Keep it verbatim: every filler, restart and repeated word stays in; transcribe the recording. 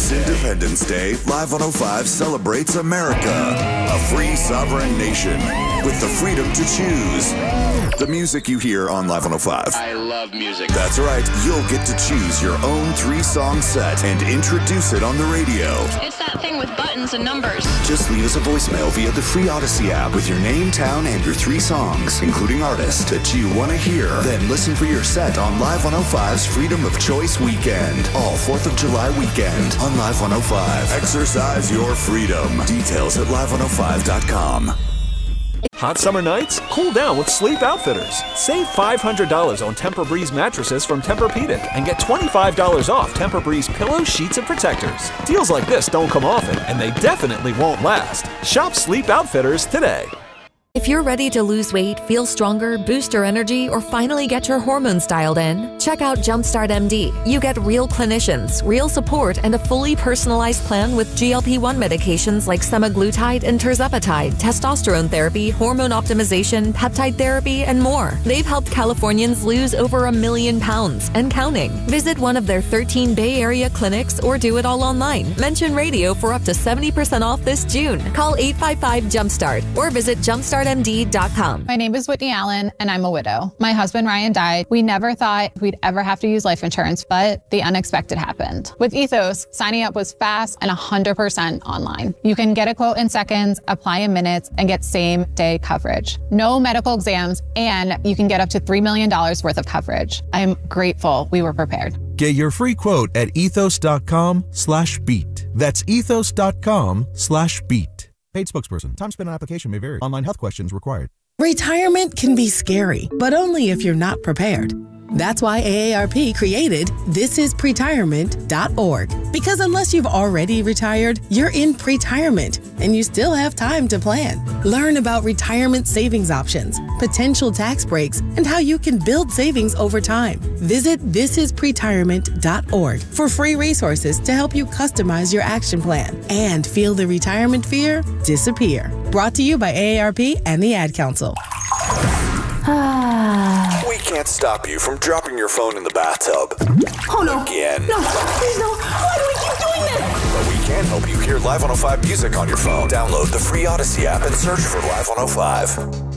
This Independence Day, Live one oh five celebrates America, a free sovereign nation with the freedom to choose. The music you hear on Live one oh five. I love music. That's right. You'll get to choose your own three-song set and introduce it on the radio. It's that thing with buttons and numbers. Just leave us a voicemail via the free Odyssey app with your name, town, and your three songs, including artists that you want to hear. Then listen for your set on Live one oh five's Freedom of Choice Weekend. All fourth of July weekend on Live one oh five. Exercise your freedom. Details at live one oh five dot com. Hot summer nights? Cool down with Sleep Outfitters. Save five hundred dollars on Tempur-Breeze mattresses from Tempur-Pedic and get twenty-five dollars off Tempur-Breeze pillows, sheets, and protectors. Deals like this don't come often, and they definitely won't last. Shop Sleep Outfitters today. If you're ready to lose weight, feel stronger, boost your energy, or finally get your hormones dialed in, check out Jumpstart M D. You get real clinicians, real support, and a fully personalized plan with G L P one medications like semaglutide and tirzepatide, testosterone therapy, hormone optimization, peptide therapy, and more. They've helped Californians lose over a million pounds and counting. Visit one of their thirteen Bay Area clinics or do it all online. Mention radio for up to seventy percent off this June. Call eight five five Jumpstart or visit jumpstart m d dot com. My name is Whitney Allen, and I'm a widow. My husband, Ryan, died. We never thought we'd ever have to use life insurance, but the unexpected happened. With Ethos, signing up was fast and one hundred percent online. You can get a quote in seconds, apply in minutes, and get same-day coverage. No medical exams, and you can get up to three million dollars worth of coverage. I'm grateful we were prepared. Get your free quote at ethos.com slash beat. That's ethos.com slash beat. Paid spokesperson. Time spent on application may vary. Online health questions required. Retirement can be scary, but only if you're not prepared. That's why A A R P created this is pretirement dot org. Because unless you've already retired, you're in pretirement, and you still have time to plan. Learn about retirement savings options, potential tax breaks, and how you can build savings over time. Visit this is pretirement dot org for free resources to help you customize your action plan and feel the retirement fear disappear. Brought to you by A A R P and the Ad Council. We can't stop you from dropping your phone in the bathtub. Oh no. Again. No, please no. Why do we keep doing this? But we can help you hear Live one oh five music on your phone. Download the free Odyssey app and search for Live one oh five.